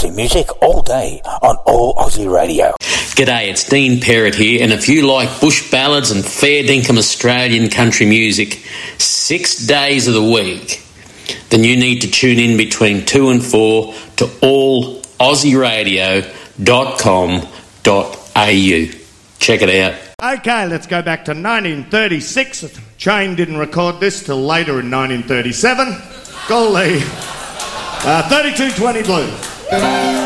country music all day on All Aussie Radio. G'day, it's Dean Perrott here, and if you like bush ballads and fair dinkum Australian country music 6 days of the week, then you need to tune in between 2 and 4 to allaussieradio.com.au. Check it out. Okay, let's go back to 1936. Chain didn't record this till later in 1937. Golly. 3220 Blues.